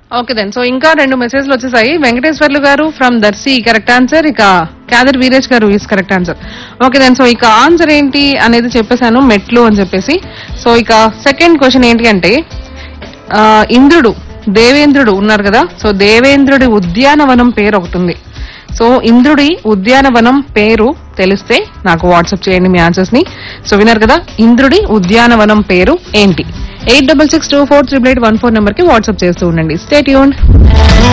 Okay then. So ఇంకా 2 మెసేజ్లు వచ్చేసాయి. వెంకటేశ్వర్లు గారు ఫ్రమ్ దర్శి కరెక్ట్ ఆన్సర్, ఇక క్యాదర్ వీరేష్ గారు is correct answer. Okay then. So ఇక ఆన్సర్ ఏంటి అనేది చెప్పేశాను, మెట్లు అని చెప్పేసి. సో ఇక సెకండ్ క్వశ్చన్ ఏంటి అంటే ఇంద్రుడు దేవేంద్రుడు ఉన్నారు కదా, సో దేవేంద్రుడి ఉద్యానవనం పేరు ఒకటి ఉంది. సో ఇంద్రుడి ఉద్యానవనం పేరు తెలిస్తే నాకు వాట్సాప్ చేయండి మీ ఆన్సర్స్ ని. సో విన్నారు కదా, ఇంద్రుడి ఉద్యానవనం పేరు ఏంటి? 8662438814 నెంబర్ కి వాట్సాప్ చేస్తూ ఉండండి. Stay tuned.